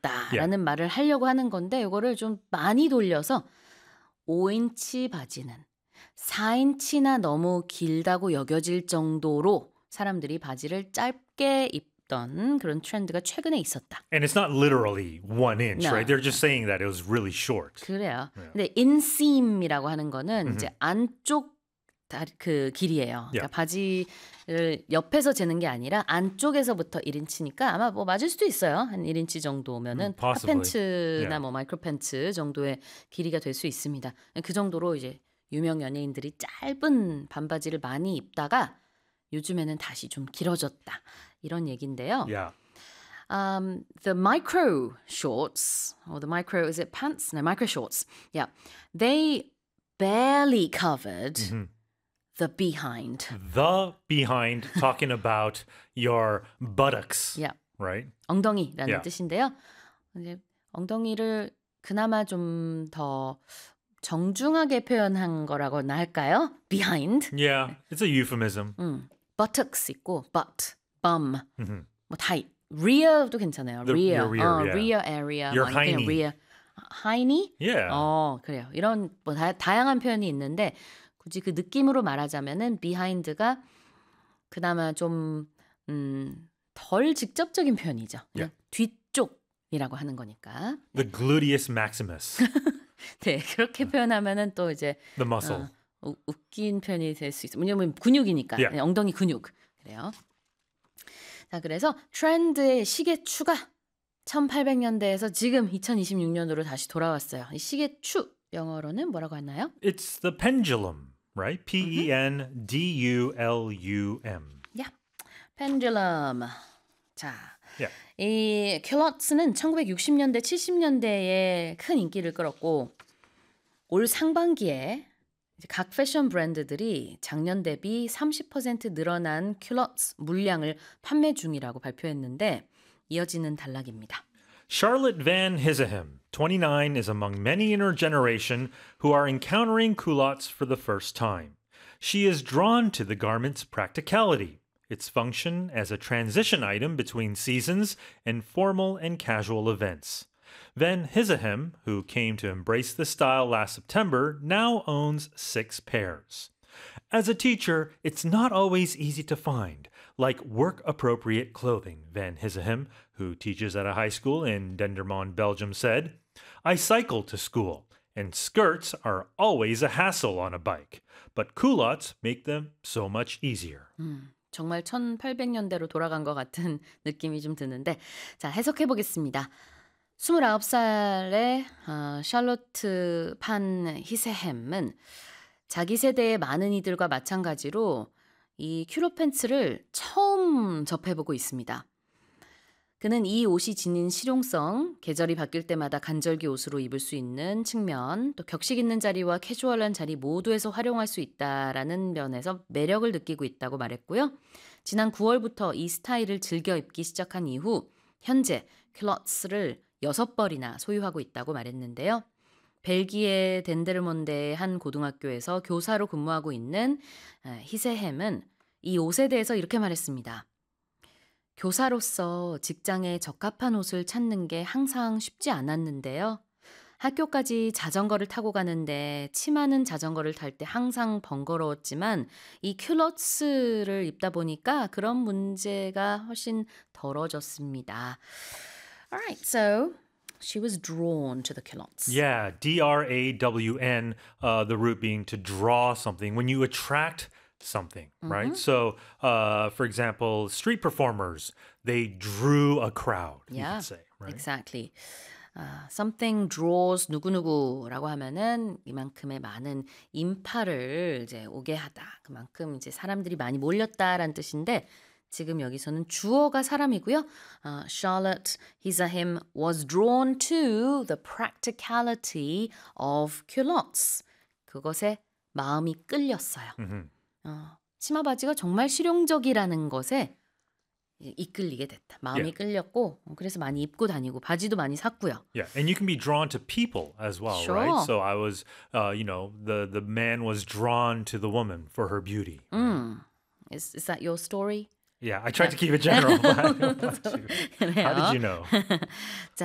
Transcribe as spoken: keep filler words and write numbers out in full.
길어졌다라는 yeah. 말을 하려고 하는 건데 이거를 좀 많이 돌려서 오 인치 바지는 사 인치나 너무 길다고 여겨질 정도로 사람들이 바지를 짧게 입던 그런 트렌드가 최근에 있었다. And it's not literally one inch, No. right? They're just saying that it was really short. 그래요. Yeah. 근데 inseam이라고 하는 거는 Mm-hmm. 이제 안쪽 다, 그 길이에요. 그러니까 Yeah. 바지를 옆에서 재는 게 아니라 안쪽에서부터 일 인치니까 아마 뭐 맞을 수도 있어요. 한 일 인치 정도면은 Mm, possibly. 핫팬츠나 Yeah. 뭐 마이크로 팬츠 정도의 길이가 될 수 있습니다. 그 정도로 이제 유명 연예인들이 짧은 반바지를 많이 입다가 요즘에는 다시 좀 길어졌다. 이런 얘기인데요. Yeah. Um, the micro shorts, or the micro, is it pants? No, micro shorts. Yeah. They barely covered Mm-hmm. the behind. The behind, talking about your buttocks, Yeah. right? 엉덩이라는 Yeah. 뜻인데요. 이제 엉덩이를 그나마 좀 더 정중하게 표현한 거라고나 할까요? Behind. Yeah, it's a euphemism. 음, buttocks 있고 butt, bum, Mm-hmm. 뭐 다 rear도 괜찮아요. The- rear, your rear, 어, yeah. rear area, Your 뭐 아니면 그냥 hiney. rear, hiney? Yeah. 어, 그래요. 이런 뭐 다, 다양한 표현이 있는데 굳이 그 느낌으로 말하자면은 behind가 그나마 좀 음, 덜 직접적인 표현이죠. Yeah. 뒤쪽이라고 하는 거니까. The gluteus maximus, 네, 그렇게 표현하면은 또 이제 the muscle. 어, 우- 웃긴 표현이 될 수 있어요. 왜냐면 근육이니까. Yeah. 네, 엉덩이 근육. 그래요. 자, 그래서 트렌드의 시계추가 천팔백 년대에서 지금 이천이십육 년으로 다시 돌아왔어요. 이 시계추 영어로는 뭐라고 하나요? It's the pendulum, right? P E N D U L U M. 야, 펜듈럼. 자, Yeah. 이 큘러츠는 천구백육십 년대, 칠십 년대에 큰 인기를 끌었고 올 상반기에 이제 각 패션 브랜드들이 작년 대비 삼십 퍼센트 늘어난 큘러츠 물량을 판매 중이라고 발표했는데 이어지는 단락입니다. Charlotte Van Hizeham, twenty-nine, is among many in her generation who are encountering culottes for the first time. She is drawn to the garment's practicality, its function as a transition item between seasons and formal and casual events. Van Hizeham, who came to embrace the style last September, now owns six pairs. As a teacher, it's not always easy to find, like work-appropriate clothing, Van Hizeham, who teaches at a high school in Dendermonde, Belgium, said. I cycle to school, and skirts are always a hassle on a bike, but culottes make them so much easier. 음, 정말 천팔백 년대로 돌아간 것 같은 느낌이 좀 드는데 자, 해석해 보겠습니다. 스물아홉 살의 어, 샬로트 판 히세햄은 자기 세대의 많은 이들과 마찬가지로 이 큐로 팬츠를 처음 접해보고 있습니다. 그는 이 옷이 지닌 실용성, 계절이 바뀔 때마다 간절기 옷으로 입을 수 있는 측면, 또 격식 있는 자리와 캐주얼한 자리 모두에서 활용할 수 있다라는 면에서 매력을 느끼고 있다고 말했고요. 지난 구월부터 이 스타일을 즐겨 입기 시작한 이후 현재 큘러츠를 여섯 벌이나 소유하고 있다고 말했는데요. 벨기에 덴데르몬데의 한 고등학교에서 교사로 근무하고 있는 히세햄은 이 옷에 대해서 이렇게 말했습니다. 교사로서 직장에 적합한 옷을 찾는 게 항상 쉽지 않았는데요. 학교까지 자전거를 타고 가는데 치마는 자전거를 탈 때 항상 번거로웠지만 이 큘러츠를 입다 보니까 그런 문제가 훨씬 덜어졌습니다. Alright, so she was drawn to the culottes. Yeah, D R A W N, uh, the root being to draw something. When you attract something, right? So, uh, for example, street performers, they drew a crowd, you Yeah, could say, right? exactly. Uh, something draws 누구누구라고 하면은 이만큼의 많은 인파를 이제 오게 하다. 그만큼 이제 사람들이 많이 몰렸다라는 뜻인데 지금 여기서는 주어가 사람이고요. Uh, Charlotte Hizeham was drawn to the practicality of culottes. 그것에 마음이 끌렸어요. Mm-hmm. 어, 치마 바지가 정말 실용적이라는 것에 이끌리게 됐다. 마음이 Yeah. 끌렸고 그래서 많이 입고 다니고 바지도 많이 샀고요. Yeah, and you can be drawn to people as well, Sure. right? So I was, uh, you know, the, the man was drawn to the woman for her beauty. 음, is, is that your story? Yeah, I tried to keep it general. But I don't want to. How did you know?